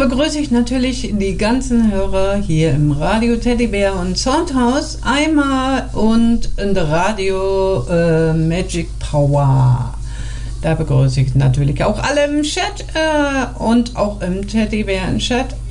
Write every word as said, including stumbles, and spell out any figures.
begrüße ich natürlich die ganzen Hörer hier im Radio Teddybär und Soundhouse einmal und in der Radio äh, Magic Power. Da begrüße ich natürlich auch alle im Chat äh, und auch im Teddybär im Chat